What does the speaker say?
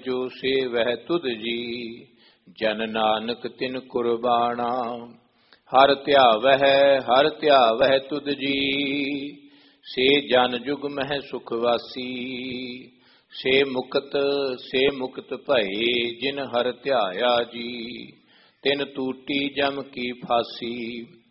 जो से वह तुध जी, जन नानक तिन कुर्बाना। हर ध्यावह तुध जी, से जन जुग मह सुखवासी। से मुक्त भये जिन हर ध्याया जी, तिन टूटी जम की फांसी।